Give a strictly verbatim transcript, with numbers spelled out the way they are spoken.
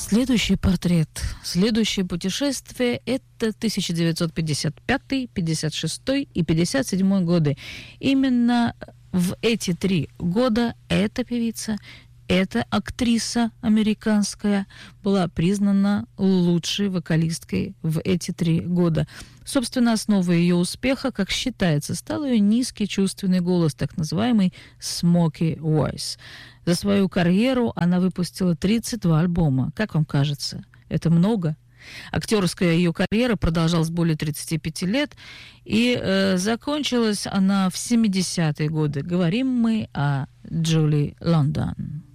Следующий портрет, следующее путешествие – это тысяча девятьсот пятьдесят пятый, пятьдесят шестой и пятьдесят седьмой годы. Именно в эти три года эта певица, эта актриса американская была признана лучшей вокалисткой в эти три года. Собственно, основой ее успеха, как считается, стал ее низкий чувственный голос, так называемый smoky voice. За свою карьеру она выпустила тридцать два альбома. Как вам кажется, это много? Актерская ее карьера продолжалась более тридцати пяти лет, и э, закончилась она в семидесятые годы. Говорим мы о Джули Лондон.